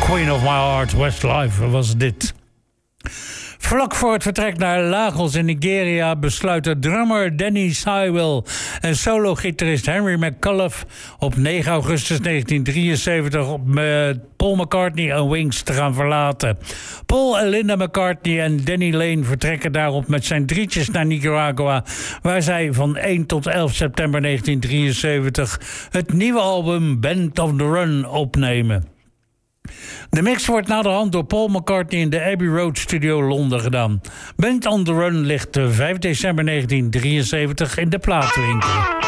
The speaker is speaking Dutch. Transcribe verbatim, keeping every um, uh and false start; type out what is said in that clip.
Queen of My Heart, Westlife was dit. Vlak voor het vertrek naar Lagos in Nigeria besluiten drummer Danny Sywell en solo-gitarist Henry McCullough op negen augustus negentien drieënzeventig op uh, Paul McCartney en Wings te gaan verlaten. Paul en Linda McCartney en Danny Lane vertrekken daarop met zijn drietjes naar Nicaragua, waar zij van één tot elf september negentien drieënzeventig het nieuwe album Band on the Run opnemen. De mix wordt naderhand door Paul McCartney in de Abbey Road Studio Londen gedaan. Band on the Run ligt vijf december negentien drieënzeventig in de platenwinkel.